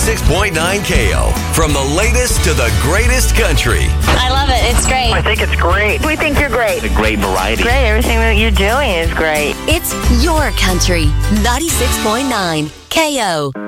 96.9 KO. From the latest to the greatest country. I love it. It's great. I think it's great. We think you're great. A great variety. Great. Everything that you're doing is great. It's your country. 96.9 KO.